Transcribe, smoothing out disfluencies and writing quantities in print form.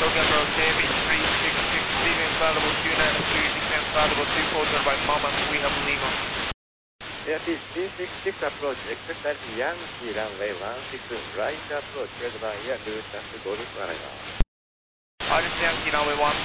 Tokyo Approach KMH 366, leaving available 293, descent available 240 by moment, we have Lima. Airbus 366 approach, expect at Yankee runway 16, right approach, head by air, route at Golf Arrival. Yankee runway 16.